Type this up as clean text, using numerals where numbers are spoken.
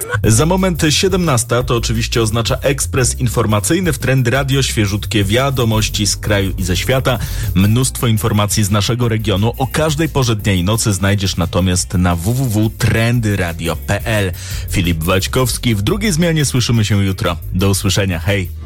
Za moment 17 to oczywiście oznacza ekspres informacyjny w Trendy Radio, świeżutkie wiadomości z kraju i ze świata. Mnóstwo informacji z naszego regionu o każdej porze dnia i nocy znajdziesz natomiast na www.trendyradio.pl. Filip Waćkowski, w drugiej zmianie słyszymy się jutro. Do usłyszenia, hej!